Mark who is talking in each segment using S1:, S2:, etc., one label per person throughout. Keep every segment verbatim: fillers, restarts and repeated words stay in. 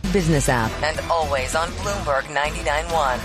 S1: Business app, and always on Bloomberg ninety-nine point one.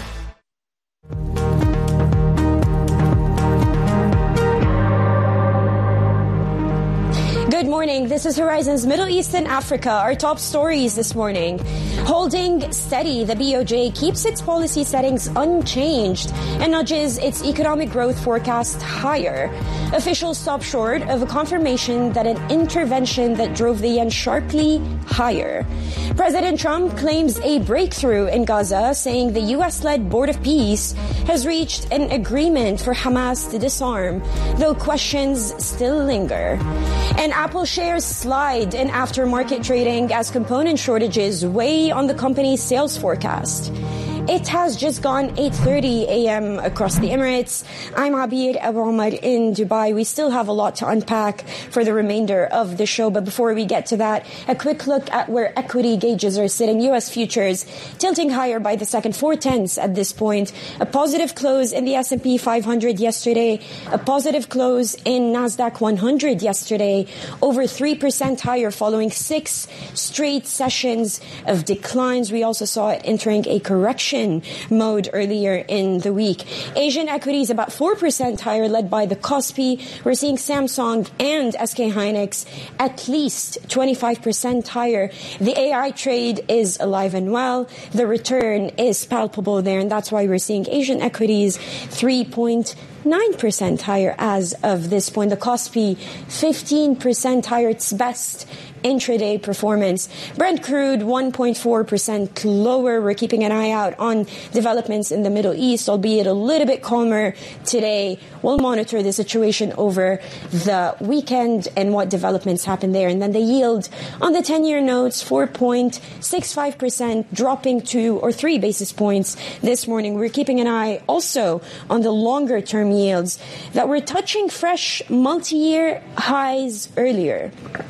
S2: Good morning. This is Horizon's Middle East and Africa. Our top stories this morning. Holding steady, the B O J keeps its policy settings unchanged and nudges its economic growth forecast higher. Officials stop short of a confirmation that an intervention that drove the yen sharply higher. President Trump claims a breakthrough in Gaza, saying the U S-led Board of Peace has reached an agreement for Hamas to disarm, though questions still linger. And Apple shares slide in aftermarket trading as component shortages weigh on the company's sales forecast. It has just gone eight thirty a.m. across the Emirates. I'm Abir Abu Omar in Dubai. We still have a lot to unpack for the remainder of the show. But before we get to that, a quick look at where equity gauges are sitting. U S futures tilting higher by the second, four tenths at this point. A positive close in the S and P five hundred yesterday. A positive close in NASDAQ one hundred yesterday. Over three percent higher following six straight sessions of declines. We also saw it entering a correction mode earlier in the week. Asian equities about four percent higher, led by the Kospi. We're seeing Samsung and S K Hynix at least twenty-five percent higher. The A I trade is alive and well. The return is palpable there, and that's why we're seeing Asian equities three point nine percent higher as of this point. The Kospi fifteen percent higher, its best intraday performance. Brent crude one point four percent lower. We're keeping an eye out on developments in the Middle East, albeit a little bit calmer today. We'll monitor the situation over the weekend and what developments happen there. And then the yield on the ten-year notes, four point six five percent, dropping two or three basis points this morning. We're keeping an eye also on the longer-term yields that were touching fresh multi-year highs earlier.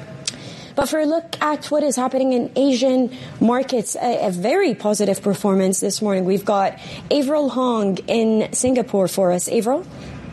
S2: But for a look at what is happening in Asian markets, a, a very positive performance this morning. We've got Avril Hong in Singapore for us. Avril?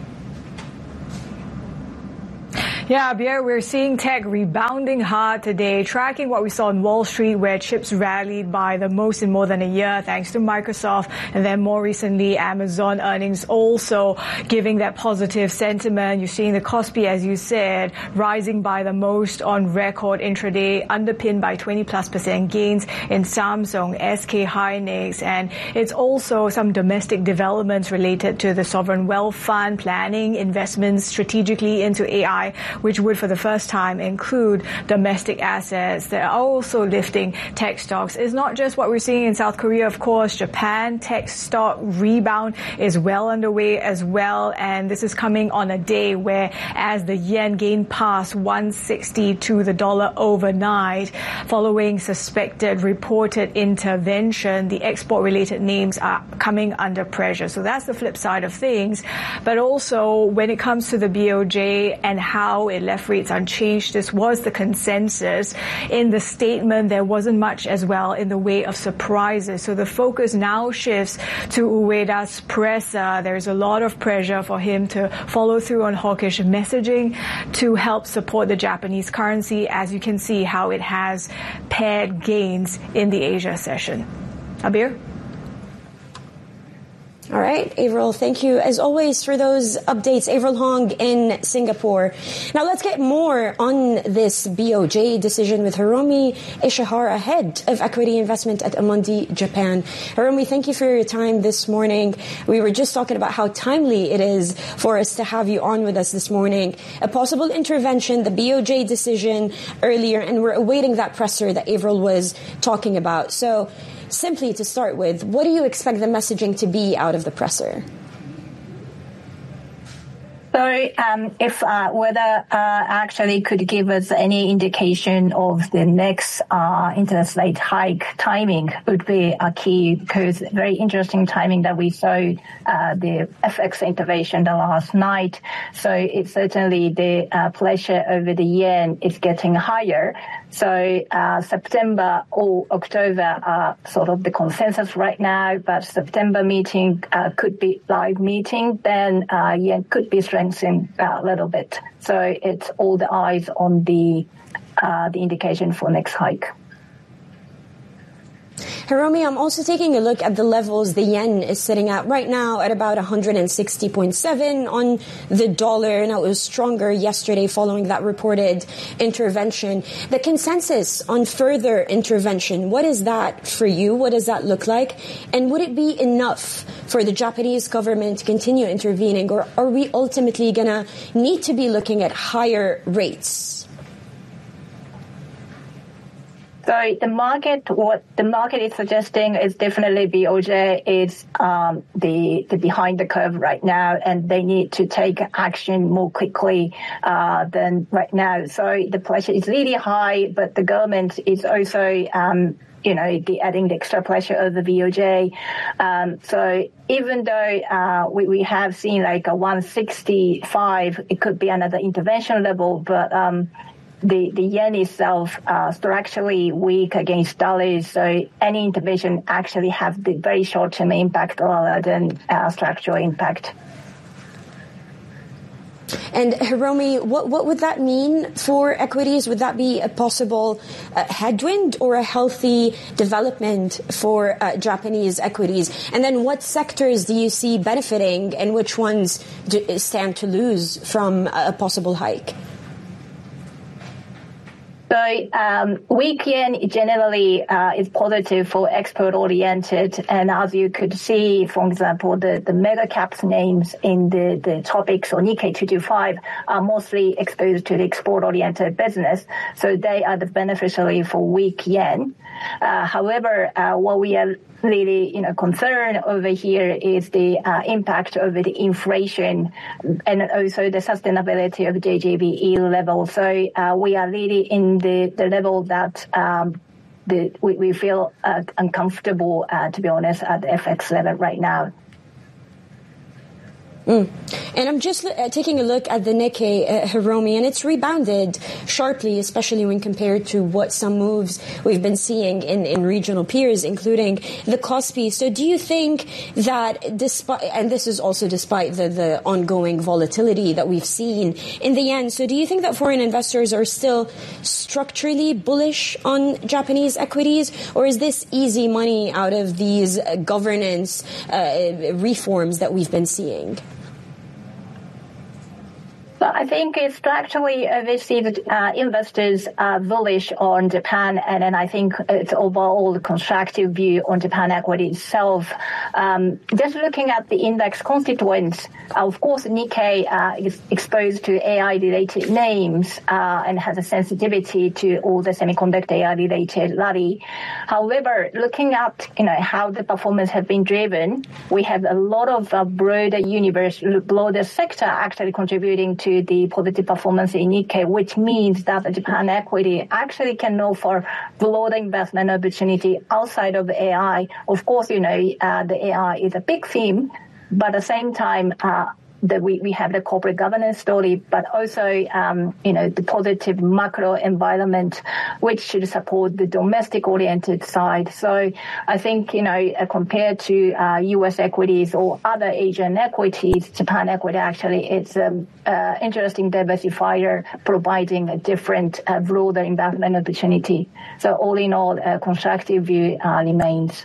S3: Yeah, Abir, we're seeing tech rebounding hard today, tracking what we saw on Wall Street, where chips rallied by the most in more than a year, thanks to Microsoft, and then more recently, Amazon earnings also giving that positive sentiment. You're seeing the Kospi, as you said, rising by the most on record intraday, underpinned by twenty plus percent gains in Samsung, S K Hynix, and it's also some domestic developments related to the sovereign wealth fund planning investments strategically into A I, which would for the first time include domestic assets that are also lifting tech stocks. It's not just what we're seeing in South Korea, of course. Japan tech stock rebound is well underway as well, and this is coming on a day where as the yen gained past one sixty to the dollar overnight, following suspected reported intervention, the export-related names are coming under pressure. So that's the flip side of things. But also when it comes to the B O J and how it left rates unchanged, this was the consensus. In the statement, there wasn't much as well in the way of surprises. So the focus now shifts to Ueda's presser. There's a lot of pressure for him to follow through on hawkish messaging to help support the Japanese currency, as you can see how it has paired gains in the Asia session. Abir?
S2: All right, Avril, thank you as always for those updates. Avril Hong in Singapore. Now let's get more on this B O J decision with Hiromi Ishihara, head of equity investment at Amundi Japan. Hiromi, thank you for your time this morning. We were just talking about how timely it is for us to have you on with us this morning. A possible intervention, the B O J decision earlier, and we're awaiting that presser that Avril was talking about. So, simply to start with, what do you expect the messaging to be out of the presser?
S4: So um, if uh, whether uh, actually could give us any indication of the next uh, interest rate hike timing would be a key, because very interesting timing that we saw uh, the F X intervention the last night. So it's certainly the uh, pressure over the yen is getting higher. So uh, September or October are sort of the consensus right now, but September meeting uh, could be live meeting, then uh, yen could be strengthened a little bit. So it's all the eyes on the uh, the indication for next hike.
S2: Hiromi, I'm also taking a look at the levels the yen is sitting at right now at about one hundred sixty point seven on the dollar. Now, it was stronger yesterday following that reported intervention. The consensus on further intervention, what is that for you? What does that look like? And would it be enough for the Japanese government to continue intervening, or are we ultimately going to need to be looking at higher rates?
S4: So the market, what the market is suggesting is definitely B O J is um, the, the behind the curve right now, and they need to take action more quickly uh, than right now. So the pressure is really high, but the government is also um, you know, the adding the extra pressure of the B O J. Um, so even though uh, we, we have seen like a one sixty-five, it could be another intervention level, but um, the, the yen itself uh, structurally weak against dollars, so any intervention actually have the very short-term impact rather than uh, structural impact.
S2: And Hiromi, what, what would that mean for equities? Would that be a possible uh, headwind or a healthy development for uh, Japanese equities? And then what sectors do you see benefiting and which ones do, stand to lose from a possible hike?
S4: So um, weak yen generally uh, is positive for export-oriented, and as you could see, for example, the, the mega caps names in the, the topics or Nikkei two twenty-five are mostly exposed to the export-oriented business, so they are the beneficiary for weak yen. Uh, however, uh, what we are really, you know, concerned over here is the uh, impact of the inflation and also the sustainability of J G B E level. So uh, we are really in the, the level that um, the, we, we feel uh, uncomfortable, uh, to be honest, at the F X level right now.
S2: Mm. And I'm just uh, taking a look at the Nikkei, uh, Hiromi, and it's rebounded sharply, especially when compared to what some moves we've been seeing in, in regional peers, including the Kospi. So do you think that despite, and this is also despite the, the ongoing volatility that we've seen in the yen, so do you think that foreign investors are still structurally bullish on Japanese equities, or is this easy money out of these uh, governance uh, reforms that we've been seeing?
S4: So I think it's actually obviously that uh, investors are bullish on Japan, and then I think it's overall a constructive view on Japan equity itself. Um, just looking at the index constituents, uh, of course, Nikkei uh, is exposed to A I-related names uh, and has a sensitivity to all the semiconductor A I-related rally. However, looking at you know how the performance has been driven, we have a lot of uh, broader universe, broader sector actually contributing to the positive performance in Nikkei, which means that the Japan equity actually can offer broader investment opportunity outside of A I. Of course, you know, uh, the A I is a big theme, but at the same time, uh, that we, we have the corporate governance story, but also, um, you know, the positive macro environment, which should support the domestic-oriented side. So I think, you know, uh, compared to uh, U S equities or other Asian equities, Japan equity actually is an uh, interesting diversifier, providing a different, uh, broader investment opportunity. So all in all, a constructive view uh, remains.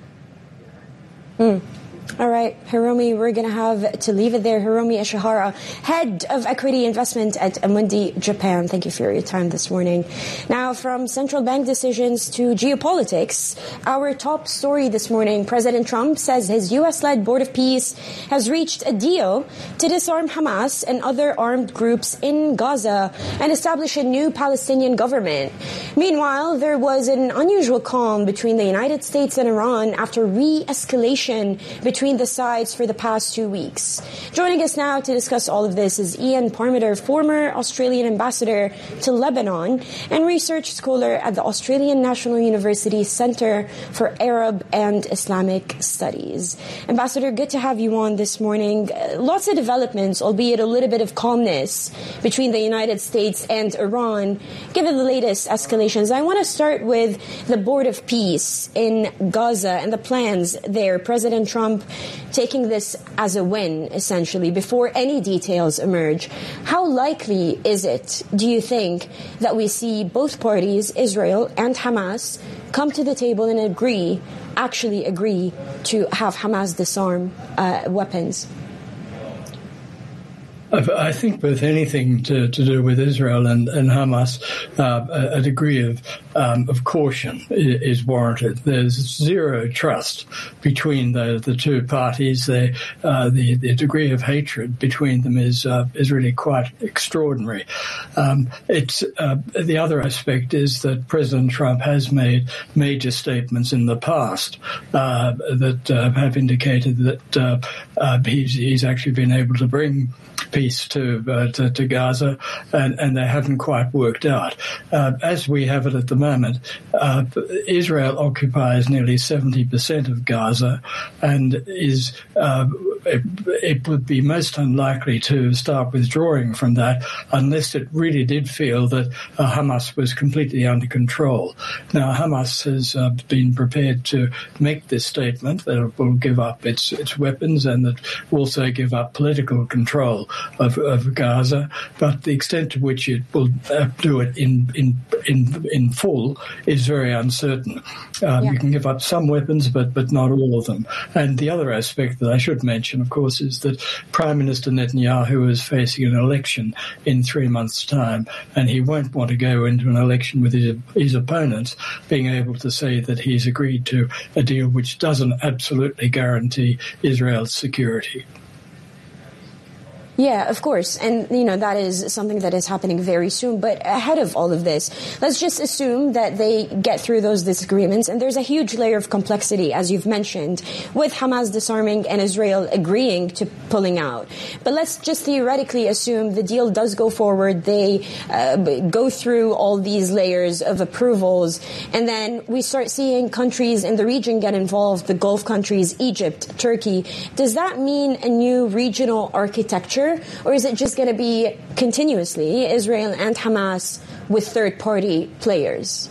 S2: Mm. All right, Hiromi, we're going to have to leave it there. Hiromi Ishihara, Head of Equity Investment at Amundi Japan. Thank you for your time this morning. Now, from central bank decisions to geopolitics, our top story this morning, President Trump says his U S-led Board of Peace has reached a deal to disarm Hamas and other armed groups in Gaza and establish a new Palestinian government. Meanwhile, there was an unusual calm between the United States and Iran after re-escalation between between the sides for the past two weeks. Joining us now to discuss all of this is Ian Parmiter, former Australian ambassador to Lebanon and research scholar at the Australian National University Centre for Arab and Islamic Studies. Ambassador, good to have you on this morning. Uh, lots of developments, albeit a little bit of calmness between the United States and Iran, given the latest escalations. I want to start with the Board of Peace in Gaza and the plans there. President Trump Trump taking this as a win, essentially, before any details emerge. How likely is it, do you think, that we see both parties, Israel and Hamas, come to the table and agree, actually agree, to have Hamas disarm uh, weapons?
S5: I think with anything to, to do with Israel and, and Hamas, uh, a, a degree of um, of caution is, is warranted. There's zero trust between the, the two parties. They, uh, the, the degree of hatred between them is uh, is really quite extraordinary. Um, it's uh, the other aspect is that President Trump has made major statements in the past uh, that uh, have indicated that uh, uh, he's, he's actually been able to bring peace to, uh, to to Gaza, and, and they haven't quite worked out. Uh, as we have it at the moment, uh, Israel occupies nearly seventy percent of Gaza, and is uh, it, it would be most unlikely to start withdrawing from that unless it really did feel that uh, Hamas was completely under control. Now, Hamas has uh, been prepared to make this statement that it will give up its its weapons and that also give up political control Of, of Gaza, but the extent to which it will uh, do it in in in in full is very uncertain. Um, yeah. You can give up some weapons, but but not all of them. And the other aspect that I should mention, of course, is that Prime Minister Netanyahu is facing an election in three months' time, and he won't want to go into an election with his his opponents being able to say that he's agreed to a deal which doesn't absolutely guarantee Israel's security.
S2: Yeah, of course. And, you know, that is something that is happening very soon. But ahead of all of this, let's just assume that they get through those disagreements. And there's a huge layer of complexity, as you've mentioned, with Hamas disarming and Israel agreeing to pulling out. But let's just theoretically assume the deal does go forward. They uh, go through all these layers of approvals. And then we start seeing countries in the region get involved, the Gulf countries, Egypt, Turkey. Does that mean a new regional architecture? Or is it just going to be continuously Israel and Hamas with third-party players?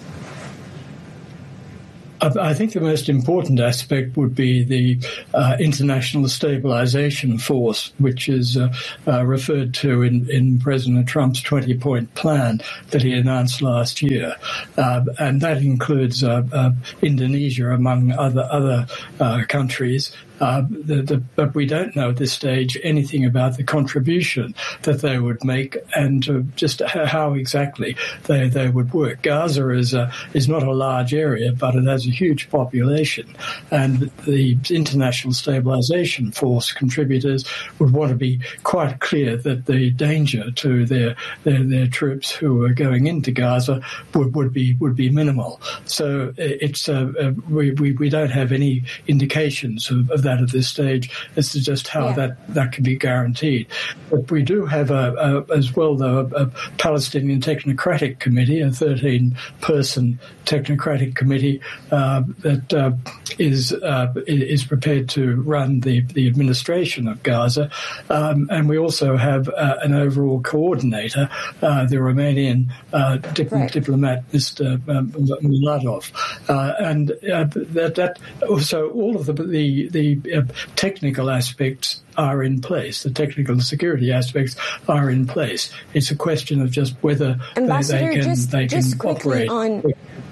S5: I think the most important aspect would be the uh, International Stabilization Force, which is uh, uh, referred to in, in President Trump's twenty-point plan that he announced last year. Uh, and that includes uh, uh, Indonesia, among other, other uh, countries. Uh, the, the, but we don't know at this stage anything about the contribution that they would make and uh, just how exactly they, they would work. Gaza is a, is not a large area, but it has a huge population, and the International Stabilization Force contributors would want to be quite clear that the danger to their their, their troops who are going into Gaza would, would be would be minimal. So it's uh, uh, we, we we don't have any indications of, of that at this stage as to just how yeah. that, that can be guaranteed. But we do have a, a, as well, though, a, a Palestinian Technocratic Committee, a thirteen-person technocratic committee uh, that uh, is uh, is prepared to run the, the administration of Gaza. Um, and we also have uh, an overall coordinator, uh, the Romanian uh, dip- right. diplomat, Mister Um, Mladov. Uh, and uh, that, that so all of the the, the Uh, technical aspects are in place. The technical and security aspects are in place. It's a question of just whether they, they can
S2: just,
S5: they
S2: just
S5: can operate.
S2: On,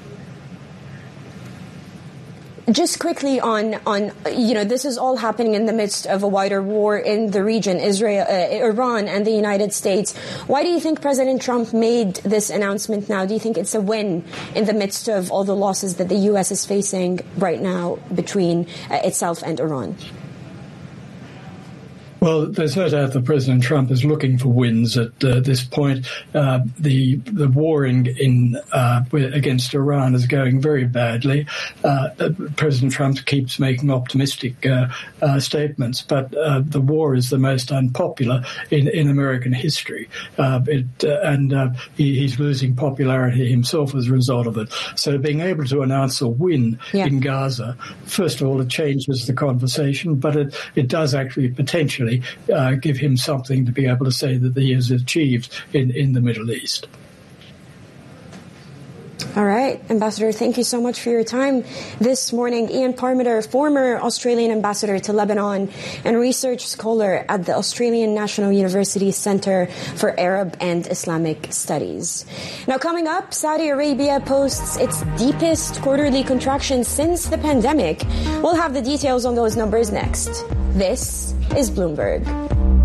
S2: just quickly on on you know, this is all happening in the midst of a wider war in the region, Israel, uh, Iran, and the United States. Why do you think President Trump made this announcement now? Do you think it's a win in the midst of all the losses that the U S is facing right now between uh, itself and Iran?
S5: Well, there's no doubt that President Trump is looking for wins at uh, this point. Uh, the the war in, in uh, against Iran is going very badly. Uh, President Trump keeps making optimistic uh, uh, statements, but uh, the war is the most unpopular in, in American history, uh, it, uh, and uh, he, he's losing popularity himself as a result of it. So being able to announce a win yeah. in Gaza, first of all, it changes the conversation, but it, it does actually potentially Uh, give him something to be able to say that he has achieved in, in the Middle East.
S2: All right, Ambassador, thank you so much for your time this morning. Ian Parmiter, former Australian ambassador to Lebanon and research scholar at the Australian National University Centre for Arab and Islamic Studies. Now, coming up, Saudi Arabia posts its deepest quarterly contraction since the pandemic. We'll have the details on those numbers next. This is Bloomberg.